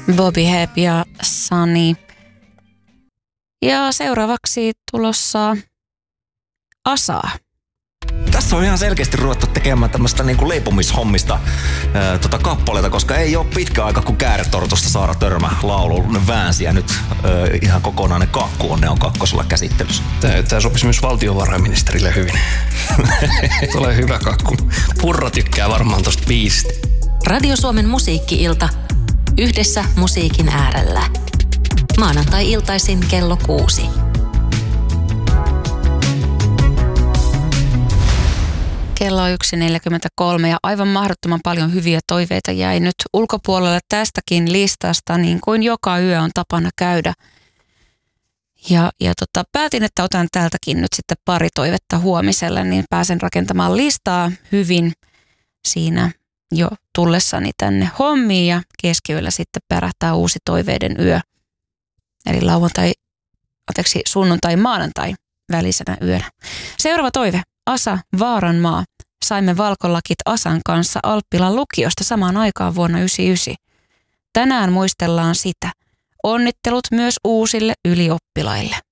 Bobby Hebb ja Sunny. Ja seuraavaksi tulossa Asaa. Tässä on ihan selkeästi ruvettu tekemään tämmöistä niinku leipomishommista kappaleita, koska ei ole pitkä aika, kun Kääretortusta Saara Törmä laulun väänsi ja nyt ihan kokonainen kakkuonne on kakkosella käsittelyssä. Tämä sopisi myös valtiovarainministerille hyvin. Tulee hyvä kakku. Purra tykkää varmaan tosta biisistä. Radio Suomen musiikki-ilta. Yhdessä musiikin äärellä. Maanantai-iltaisin kello 6. Kello on 1.43 ja aivan mahdottoman paljon hyviä toiveita jäi nyt ulkopuolelle tästäkin listasta, niin kuin joka yö on tapana käydä. Ja päätin, että otan täältäkin nyt sitten pari toivetta huomiselle, niin pääsen rakentamaan listaa hyvin siinä jo tullessani tänne hommiin ja keskiyöllä sitten pärähtää uusi toiveiden yö. Eli sunnuntai maanantai välisenä yönä. Seuraava toive. Asa, Vaaranmaa. Saimme valkolakit Asan kanssa Alppilan lukiosta samaan aikaan vuonna 1999. Tänään muistellaan sitä. Onnittelut myös uusille ylioppilaille.